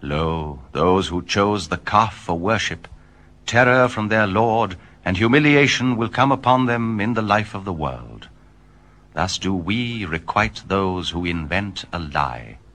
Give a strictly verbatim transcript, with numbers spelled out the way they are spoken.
Lo, those who chose the calf for worship, terror from their Lord, and humiliation will come upon them in the life of the world. Thus do we requite those who invent a lie.